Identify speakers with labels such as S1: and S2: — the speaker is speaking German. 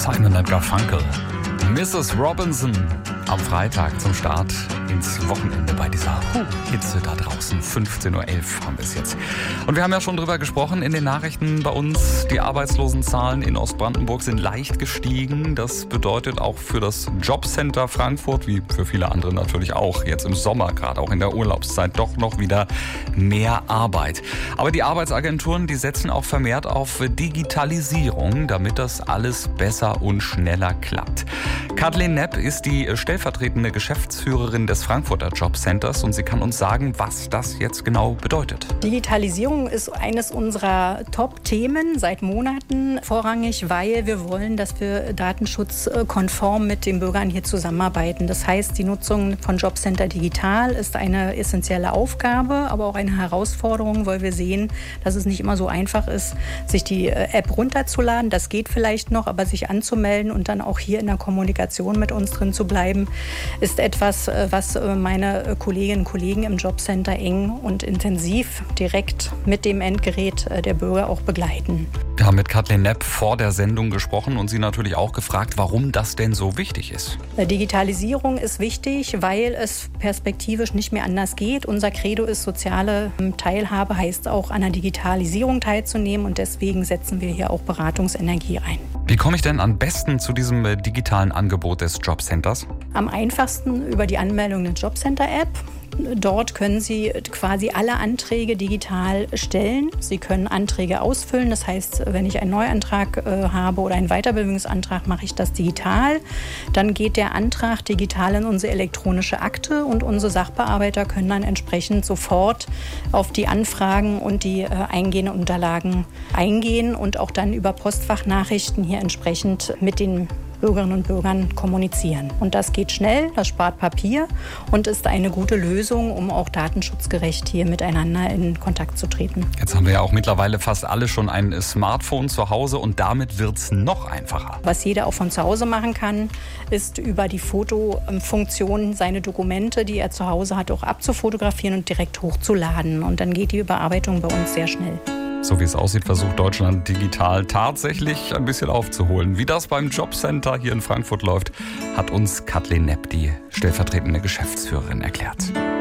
S1: Simon & Garfunkel. Mrs. Robinson am Freitag zum Start ins Wochenende bei dieser Hitze da draußen. 15.11 Uhr haben wir es jetzt. Und wir haben ja schon drüber gesprochen in den Nachrichten bei uns. Die Arbeitslosenzahlen in Ostbrandenburg sind leicht gestiegen. Das bedeutet auch für das Jobcenter Frankfurt, wie für viele andere natürlich auch, jetzt im Sommer, gerade auch in der Urlaubszeit, doch noch wieder mehr Arbeit. Aber die Arbeitsagenturen, die setzen auch vermehrt auf Digitalisierung, damit das alles besser und schneller klappt. Kathleen Nepp ist die stellvertretende Geschäftsführerin des Frankfurter Jobcenters und sie kann uns sagen, was das jetzt genau bedeutet.
S2: Digitalisierung ist eines unserer Top-Themen seit Monaten vorrangig, weil wir wollen, dass wir datenschutzkonform mit den Bürgern hier zusammenarbeiten. Das heißt, die Nutzung von Jobcenter digital ist eine essentielle Aufgabe, aber auch eine Herausforderung, weil wir sehen, dass es nicht immer so einfach ist, sich die App runterzuladen. Das geht vielleicht noch, aber sich anzumelden und dann auch hier in der Kommunikation mit uns drin zu bleiben, ist etwas, was meine Kolleginnen und Kollegen im Jobcenter eng und intensiv direkt mit dem Endgerät der Bürger auch begleiten.
S1: Wir haben mit Kathleen Nepp vor der Sendung gesprochen und sie natürlich auch gefragt, warum das denn so wichtig ist.
S2: Digitalisierung ist wichtig, weil es perspektivisch nicht mehr anders geht. Unser Credo ist, soziale Teilhabe heißt auch an der Digitalisierung teilzunehmen und deswegen setzen wir hier auch Beratungsenergie ein.
S1: Wie komme ich denn am besten zu diesem digitalen Angebot des Jobcenters?
S2: Am einfachsten über die Anmeldung der Jobcenter-App. Dort können Sie quasi alle Anträge digital stellen. Sie können Anträge ausfüllen. Das heißt, wenn ich einen Neuantrag habe oder einen Weiterbildungsantrag, mache ich das digital. Dann geht der Antrag digital in unsere elektronische Akte und unsere Sachbearbeiter können dann entsprechend sofort auf die Anfragen und die eingehenden Unterlagen eingehen und auch dann über Postfachnachrichten hier entsprechend mit den Bürgerinnen und Bürgern kommunizieren. Und das geht schnell, das spart Papier und ist eine gute Lösung, um auch datenschutzgerecht hier miteinander in Kontakt zu treten.
S1: Jetzt haben wir ja auch mittlerweile fast alle schon ein Smartphone zu Hause und damit wird es noch einfacher.
S2: Was jeder auch von zu Hause machen kann, ist über die Fotofunktion seine Dokumente, die er zu Hause hat, auch abzufotografieren und direkt hochzuladen. Und dann geht die Überarbeitung bei uns sehr schnell.
S1: So wie es aussieht, versucht Deutschland digital tatsächlich ein bisschen aufzuholen. Wie das beim Jobcenter hier in Frankfurt läuft, hat uns Kathleen Nepp, die stellvertretende Geschäftsführerin, erklärt.